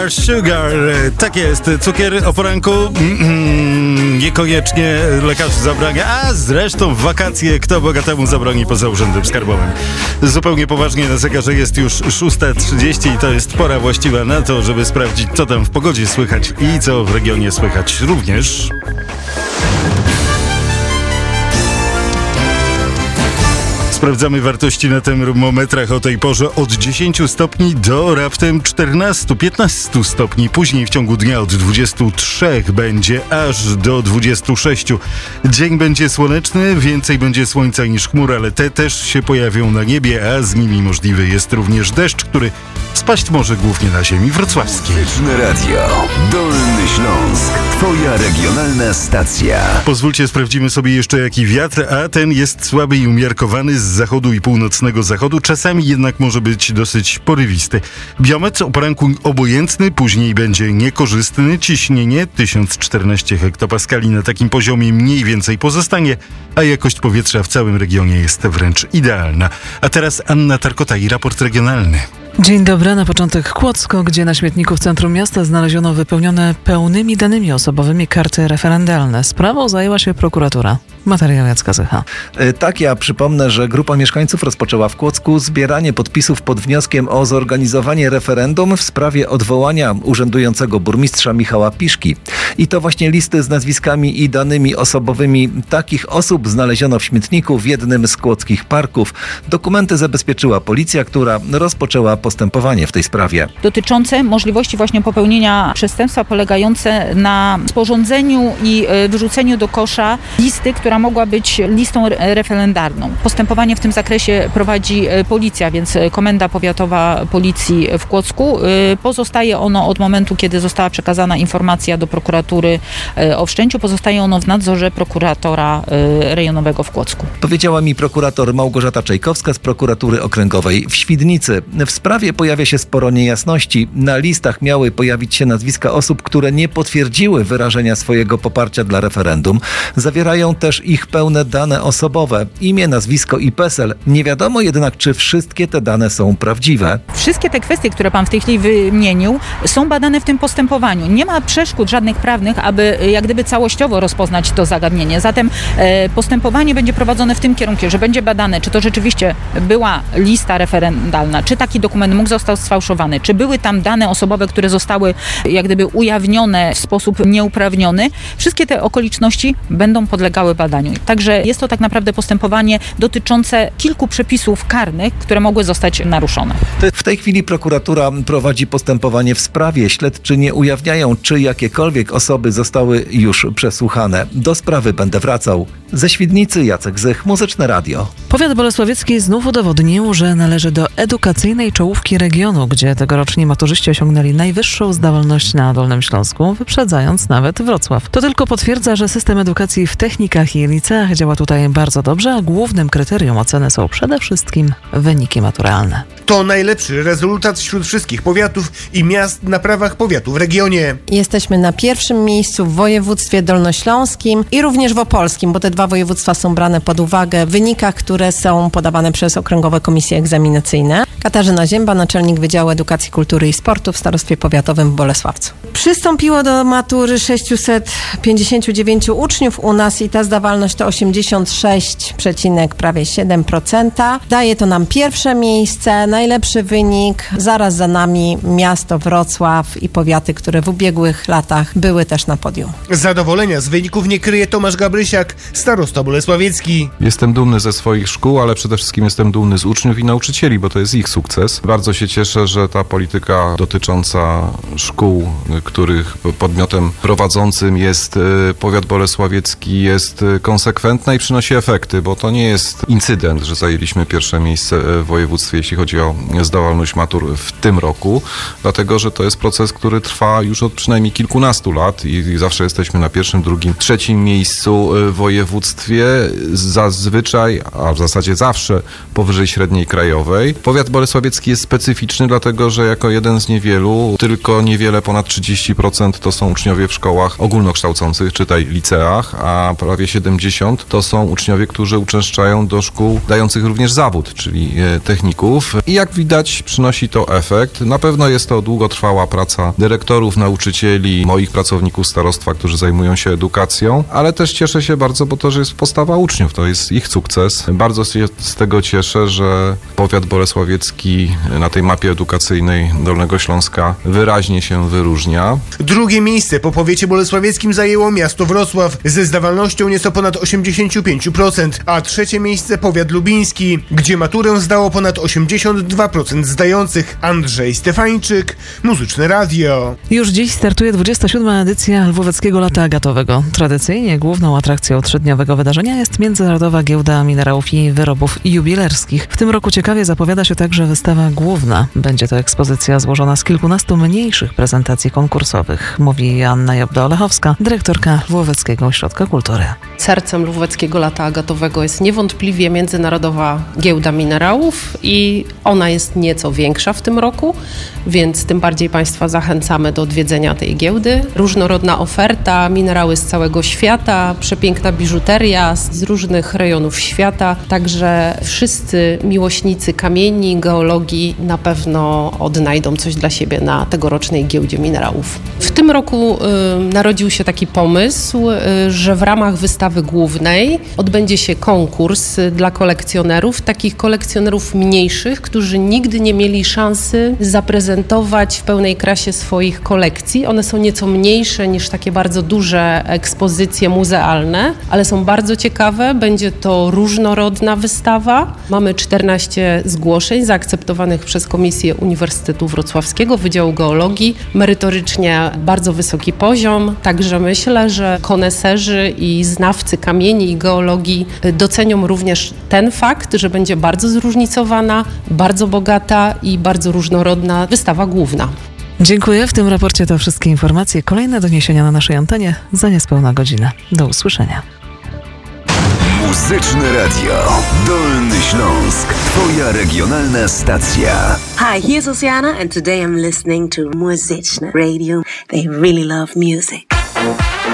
Sugar, tak jest, cukier o poranku niekoniecznie lekarz zabrania, a zresztą w wakacje kto bogatemu zabroni poza urzędem skarbowym. Zupełnie poważnie na zegarze jest już 6:30 i to jest pora właściwa na to, żeby sprawdzić, co tam w pogodzie słychać i co w regionie słychać również. Sprawdzamy wartości na termometrach o tej porze od 10 stopni do raptem 14-15 stopni. Później w ciągu dnia od 23 będzie aż do 26. Dzień będzie słoneczny, więcej będzie słońca niż chmur, ale te też się pojawią na niebie, a z nimi możliwy jest również deszcz, który spaść może głównie na ziemi wrocławskiej. Muzyczne Radio Dolny Śląsk. Twoja regionalna stacja. Pozwólcie, sprawdzimy sobie jeszcze jaki wiatr, a ten jest słaby i umiarkowany z zachodu i północnego zachodu. Czasami jednak może być dosyć porywisty. Biometr o poranku obojętny, później będzie niekorzystny. Ciśnienie 1014 hektopaskali na takim poziomie mniej więcej pozostanie, a jakość powietrza w całym regionie jest wręcz idealna. A teraz Anna Tarkota i raport regionalny. Dzień dobry, na początek Kłodzko, gdzie na śmietniku w centrum miasta znaleziono wypełnione pełnymi danymi osobowymi karty referendalne. Sprawą zajęła się prokuratura. Materiał Jacka Zycha. Tak, ja przypomnę, że grupa mieszkańców rozpoczęła w Kłodzku zbieranie podpisów pod wnioskiem o zorganizowanie referendum w sprawie odwołania urzędującego burmistrza Michała Piszki. I to właśnie listy z nazwiskami i danymi osobowymi takich osób znaleziono w śmietniku w jednym z kłodzkich parków. Dokumenty zabezpieczyła policja, która rozpoczęła postępowanie w tej sprawie. Dotyczące możliwości właśnie popełnienia przestępstwa polegające na sporządzeniu i wyrzuceniu do kosza listy, która mogła być listą referendarną. Postępowanie w tym zakresie prowadzi policja, więc Komenda Powiatowa Policji w Kłodzku. Pozostaje ono od momentu, kiedy została przekazana informacja do prokuratury o wszczęciu, pozostaje ono w nadzorze prokuratora rejonowego w Kłodzku. Powiedziała mi prokurator Małgorzata Czajkowska z prokuratury okręgowej w Świdnicy. W sprawie pojawia się sporo niejasności. Na listach miały pojawić się nazwiska osób, które nie potwierdziły wyrażenia swojego poparcia dla referendum. Zawierają też ich pełne dane osobowe, imię, nazwisko i PESEL. Nie wiadomo jednak, czy wszystkie te dane są prawdziwe. Wszystkie te kwestie, które pan w tej chwili wymienił, są badane w tym postępowaniu. Nie ma przeszkód żadnych prawnych, aby jak gdyby całościowo rozpoznać to zagadnienie. Zatem postępowanie będzie prowadzone w tym kierunku, że będzie badane, czy to rzeczywiście była lista referendalna, czy taki dokument mógł zostać sfałszowany, czy były tam dane osobowe, które zostały jak gdyby ujawnione w sposób nieuprawniony. Wszystkie te okoliczności będą podlegały badaniu. Także jest to tak naprawdę postępowanie dotyczące kilku przepisów karnych, które mogły zostać naruszone. W tej chwili prokuratura prowadzi postępowanie w sprawie. Śledczy nie ujawniają, czy jakiekolwiek osoby zostały już przesłuchane. Do sprawy będę wracał. Ze Świdnicy Jacek Zych, Muzyczne Radio. Powiat bolesławiecki znów udowodnił, że należy do edukacyjnej czołówki regionu, gdzie tegoroczni maturzyści osiągnęli najwyższą zdawalność na Dolnym Śląsku, wyprzedzając nawet Wrocław. To tylko potwierdza, że system edukacji w technikach i liceach działa tutaj bardzo dobrze, a głównym kryterium oceny są przede wszystkim wyniki maturalne. To najlepszy rezultat wśród wszystkich powiatów i miast na prawach powiatu w regionie. Jesteśmy na pierwszym miejscu w województwie dolnośląskim i również w opolskim, bo te dwa województwa są brane pod uwagę w wynikach, które są podawane przez okręgowe komisje egzaminacyjne. Katarzyna Zięba, naczelnik Wydziału Edukacji, Kultury i Sportu w Starostwie Powiatowym w Bolesławcu. Przystąpiło do matury 659 uczniów u nas i ta zdawalność to 86,7%. Daje to nam pierwsze miejsce, najlepszy wynik. Zaraz za nami miasto Wrocław i powiaty, które w ubiegłych latach były też na podium. Zadowolenia z wyników nie kryje Tomasz Gabrysiak, starosta bolesławiecki. Jestem dumny ze swoich szkół, ale przede wszystkim jestem dumny z uczniów i nauczycieli, bo to jest ich sukces. Bardzo się cieszę, że ta polityka dotycząca szkół, których podmiotem prowadzącym jest powiat bolesławiecki, jest konsekwentna i przynosi efekty, bo to nie jest incydent, że zajęliśmy pierwsze miejsce w województwie, jeśli chodzi o zdawalność matur w tym roku, dlatego, że to jest proces, który trwa już od przynajmniej kilkunastu lat i zawsze jesteśmy na pierwszym, drugim, trzecim miejscu w województwie, zazwyczaj, a w zasadzie zawsze powyżej średniej krajowej. Powiat bolesławiecki jest specyficzny, dlatego, że jako jeden z niewielu, tylko niewiele ponad 30% to są uczniowie w szkołach ogólnokształcących, czytaj liceach, a prawie 70% to są uczniowie, którzy uczęszczają do szkół dających również zawód, czyli techników. i jak widać przynosi to efekt. Na pewno jest to długotrwała praca dyrektorów, nauczycieli, moich pracowników starostwa, którzy zajmują się edukacją, ale też cieszę się bardzo, bo to, że jest postawa uczniów, to jest ich sukces. Bardzo się z tego cieszę, że powiat bolesławiecki na tej mapie edukacyjnej Dolnego Śląska wyraźnie się wyróżnia. Drugie miejsce po powiecie bolesławieckim zajęło miasto Wrocław ze zdawalnością nieco ponad 85%, a trzecie miejsce powiat lubiński, gdzie maturę zdało ponad 82% zdających. Andrzej Stefańczyk, Muzyczne Radio. Już dziś startuje 27. edycja Lwóweckiego Lata Agatowego. Tradycyjnie główną atrakcją trzydniowego wydarzenia jest Międzynarodowa Giełda Minerałów i Wyrobów Jubilerskich. W tym roku ciekawie zapowiada się także wystawa główna. Będzie to ekspozycja złożona z kilkunastu mniejszych prezentacji konkursowych, mówi Anna Jobda-Olechowska, dyrektorka Lwóweckiego Ośrodka Kultury. Sercem Lwóweckiego Lata Agatowego jest niewątpliwie Międzynarodowa Giełda Minerałów i ona jest nieco większa w tym roku, więc tym bardziej Państwa zachęcamy do odwiedzenia tej giełdy. Różnorodna oferta, minerały z całego świata, przepiękna biżuteria z różnych rejonów świata, także wszyscy miłośnicy kamieni, geologii na pewno odnajdą coś dla siebie na tegorocznej Giełdzie Minerałów. W tym roku narodził się taki pomysł, że w ramach wystawy głównej odbędzie się konkurs dla kolekcjonerów, takich kolekcjonerów mniejszych, którzy nigdy nie mieli szansy zaprezentować w pełnej krasie swoich kolekcji. One są nieco mniejsze niż takie bardzo duże ekspozycje muzealne, ale są bardzo ciekawe. Będzie to różnorodna wystawa. Mamy 14 zgłoszeń zaakceptowanych przez Komisję Uniwersytetu Wrocławskiego, Wydziału Geologii. Merytorycznie bardzo wysoki poziom, także myślę, że koneserzy i znawcy kamieni i geologii docenią również ten fakt, że będzie bardzo zróżnicowana, bardzo bogata i bardzo różnorodna wystawa główna. Dziękuję. W tym raporcie to wszystkie informacje. Kolejne doniesienia na naszej antenie za niespełna godzinę. Do usłyszenia. Muzyczne Radio. Dolny Śląsk. Twoja regionalna stacja. Hi, here's Oceana and today I'm listening to Muzyczne Radio. They really love music.